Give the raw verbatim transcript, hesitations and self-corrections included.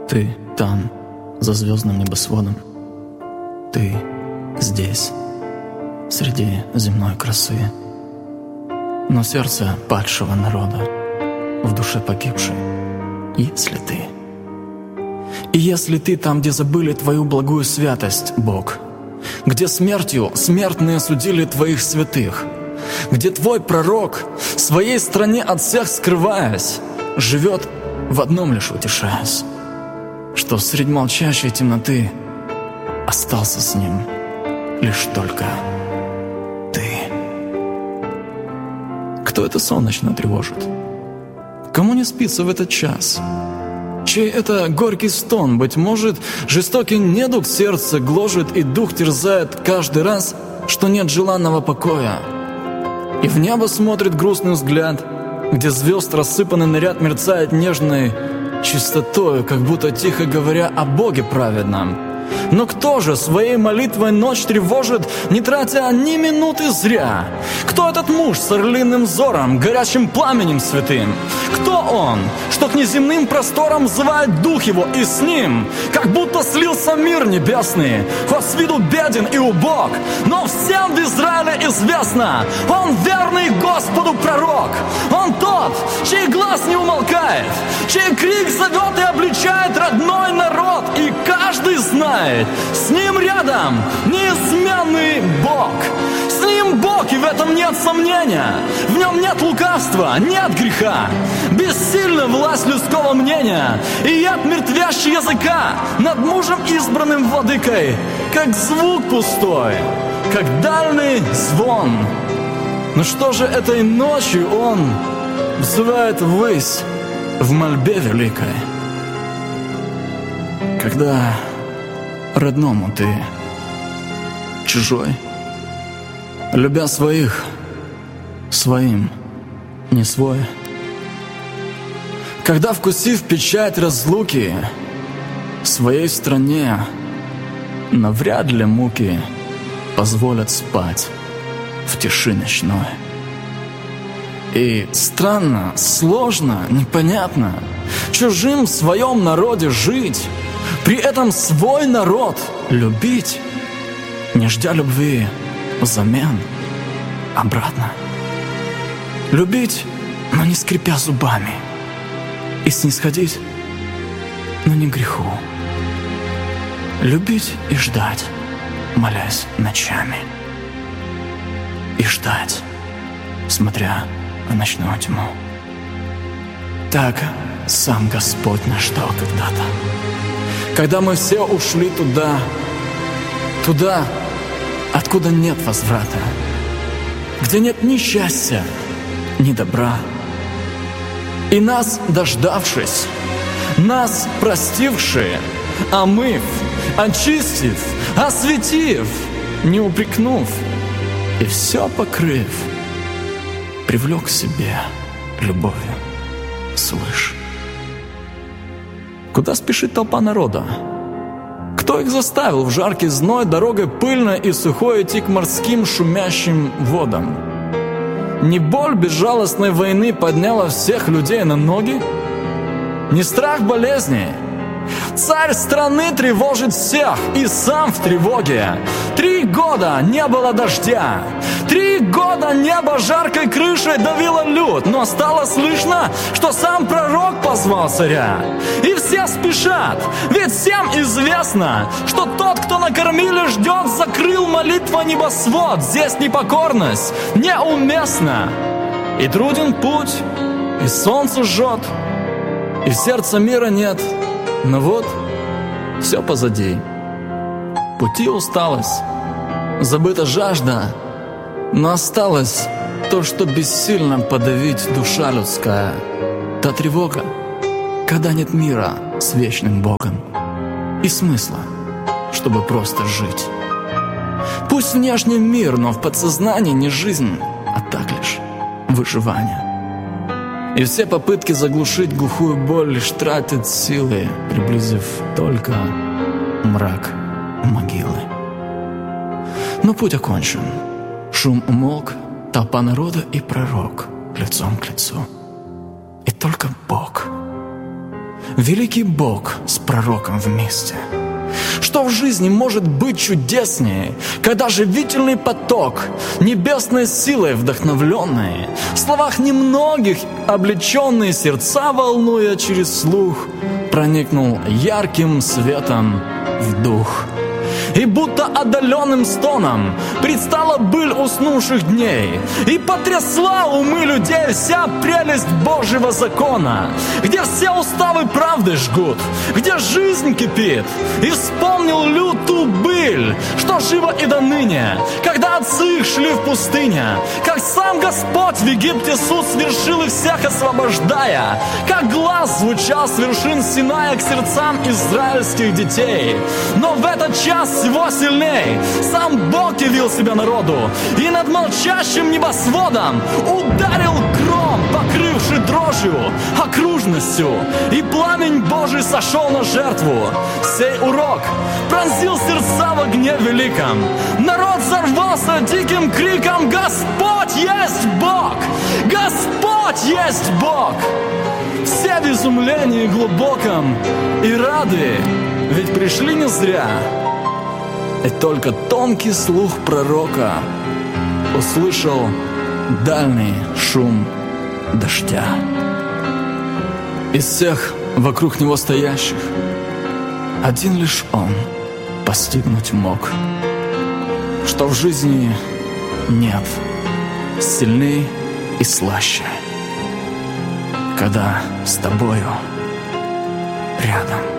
Ты там, за звездным небосводом. Ты здесь, среди земной красы. Но сердце падшего народа в душе погибшей, если ты. И если ты там, где забыли твою благую святость, Бог, где смертью смертные судили твоих святых, где твой пророк, в своей стране от всех скрываясь, живет в одном лишь утешаясь, что средь молчащей темноты остался с ним лишь только ты. Кто это сон ночной тревожит? Кому не спится в этот час? Чей это горький стон, быть может, жестокий недуг сердце гложет и дух терзает каждый раз, что нет желанного покоя. И в небо смотрит грустный взгляд, где звезд рассыпанный наряд мерцает нежной чистотою, как будто тихо говоря о Боге праведном. Но кто же своей молитвой ночь тревожит, не тратя ни минуты зря? Кто этот муж с орлиным взором, горячим пламенем святым? Кто он, что к неземным просторам взывает дух его, и с ним, как будто слился мир небесный, хоть с виду беден и убог, но всем в Израиле известно, он верный Господу пророк. Он тот, чей глаз не умолкает, чей крик зовет и обличает родной народ, и каждый знает, с ним рядом неизменный Бог. С ним Бог, и в этом нет сомнения. В нем нет лукавства, нет греха. Бессильна власть людского мнения, и яд мертвящий языка над мужем избранным владыкой, как звук пустой, как дальний звон. Но что же этой ночью он взывает ввысь в мольбе великой, когда родному ты чужой, любя своих, своим не свой. Когда, вкусив печать разлуки, своей стране навряд ли муки позволят спать в тиши ночной. И странно, сложно, непонятно чужим в своем народе жить, при этом свой народ любить, не ждя любви взамен, обратно. Любить, но не скрипя зубами, и снисходить, но не греху. Любить и ждать, молясь ночами. И ждать, смотря в ночную тьму. Так сам Господь нас ждал когда-то, когда мы все ушли туда, туда, откуда нет возврата, где нет ни счастья, ни добра. И нас дождавшись, нас простившие, омыв, очистив, осветив, не упрекнув, и все покрыв, привлек к себе любовью свыше. Куда спешит толпа народа? Кто их заставил в жаркий зной дорогой пыльной и сухой идти к морским шумящим водам? Не боль безжалостной войны подняла всех людей на ноги? Не страх болезней? Царь страны тревожит всех, и сам в тревоге. Три года не было дождя. Три года небо жаркой крышей давило люд, но стало слышно, что сам пророк позвал царя. И все спешат, ведь всем известно, что тот, кто на кормиле ждет, закрыл молитва небосвод. Здесь непокорность неуместна. И труден путь, и солнце жжет, и в сердце мира нет. Но вот все позади. Пути усталость, забыта жажда, но осталось то, что бессильно подавить душа людская. Та тревога, когда нет мира с вечным Богом и смысла, чтобы просто жить. Пусть внешний мир, но в подсознании не жизнь, а так лишь выживание. И все попытки заглушить глухую боль лишь тратят силы, приблизив только мрак могилы. Но путь окончен. Шум умолк, толпа народа и пророк лицом к лицу. И только Бог. великий Бог с пророком вместе. Что в жизни может быть чудеснее, когда живительный поток, небесной силой вдохновленные, в словах немногих облеченные сердца, волнуя через слух, проникнул ярким светом в дух. И будто отдаленным стоном предстала быль уснувших дней, и потрясла умы людей вся прелесть Божьего закона, где все уставы правды жгут, где жизнь кипит. И вспомнил люд ту быль, что живо и до ныне, когда отцы их шли в пустыне, как сам Господь в Египте суд свершил их всех освобождая, как глаз звучал с вершин Синая к сердцам израильских детей. Но в этот час всего сильней сам Бог явил себя народу, и над молчащим небосводом ударил гром, покрывший дрожью окружностью, и пламень Божий сошел на жертву. Сей урок пронзил сердца в огне великом. Народ взорвался диким криком: «Господь есть Бог! Господь есть Бог!» Все в изумлении глубоком и рады, ведь пришли не зря. И только тонкий слух пророка услышал дальний шум дождя. Из всех вокруг него стоящих один лишь он постигнуть мог, что в жизни нет сильней и слаще, когда с тобою рядом